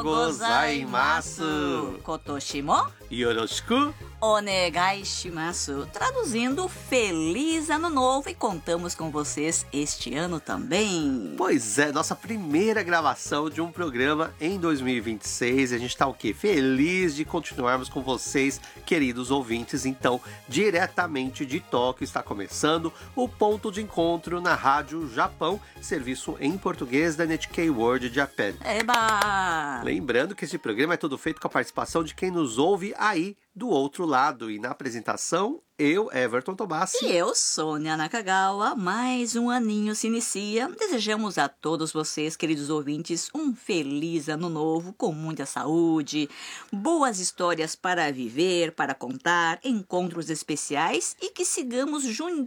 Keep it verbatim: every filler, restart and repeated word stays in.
gozaimasu. Kotoshi mo Yoroshiku onegai shimasu. Traduzindo, Feliz Ano Novo, e contamos com vocês este ano também. Pois é, nossa primeira gravação de um programa em dois mil e vinte e seis. A gente tá o quê? Feliz de continuarmos com vocês, queridos ouvintes. Então, diretamente de Tóquio, está começando o Ponto de Encontro na Rádio Japão, serviço em português da N H K World Japan. Eba! Lembrando que esse programa é todo feito com a participação de quem nos ouve aí do outro lado. E na apresentação, eu, Everton Tobassi. E eu, Sônia Nakagawa. Mais um aninho se inicia. Desejamos a todos vocês, queridos ouvintes, um feliz ano novo, com muita saúde, boas histórias para viver, para contar, encontros especiais, e que sigamos juntos